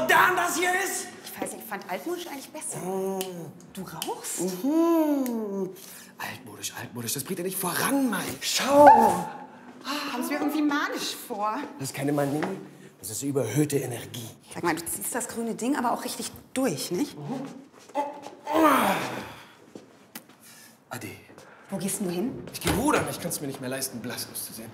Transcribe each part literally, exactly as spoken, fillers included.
modern das hier ist? Ich weiß nicht, ich fand altmodisch eigentlich besser. Mm. Du rauchst? Mhm. Altmodisch, altmodisch, das bringt ja nicht voran, Mai. Schau! Kommst mir irgendwie manisch vor. Sag mal, du ziehst das grüne Ding aber auch richtig durch, nicht? Mhm. Ade. Wo gehst du hin? Ich geh rudern, ich kann es mir nicht mehr leisten, blass auszusehen.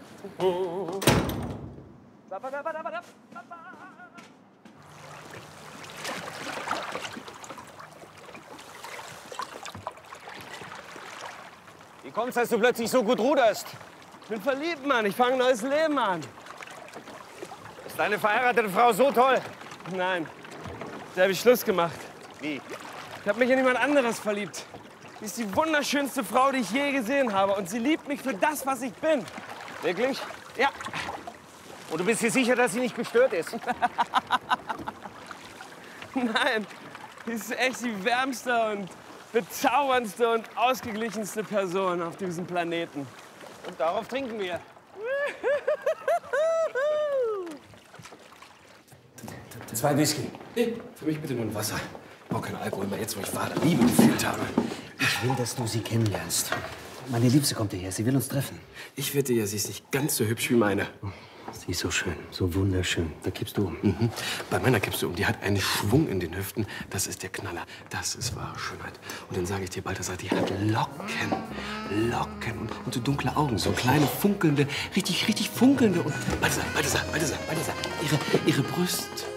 Wie kommt's, dass du plötzlich so gut ruderst? Ich bin verliebt, Mann. Ich fange ein neues Leben an. Ist deine verheiratete Frau so toll? Nein, da habe ich Schluss gemacht. Wie? Ich habe mich in jemand anderes verliebt. Sie ist die wunderschönste Frau, die ich je gesehen habe. Und sie liebt mich für das, was ich bin. Wirklich? Ja. Und du bist dir sicher, dass sie nicht gestört ist? Nein, sie ist echt die wärmste und bezauberndste und ausgeglichenste Person auf diesem Planeten. Und darauf trinken wir. Zwei Whisky. Nee, für mich bitte nur ein Wasser. Ich brauche keinen Alkohol mehr, jetzt wo ich Vater Liebe gefühlt habe. Ich will, dass du sie kennenlernst. Meine Liebste kommt hierher, sie will uns treffen. Ich wette ja, sie ist nicht ganz so hübsch wie meine. Sie ist so schön, so wunderschön. Da kippst du um. Mhm. Bei meiner kippst du um. Die hat einen Schwung in den Hüften. Das ist der Knaller. Das ist wahre Schönheit. Und dann sage ich dir, Balthasar, die hat Locken. Locken und, und so dunkle Augen. So kleine, funkelnde, richtig, richtig funkelnde. Und Balthasar, Balthasar, Balthasar, Balthasar. Ihre, ihre Brust.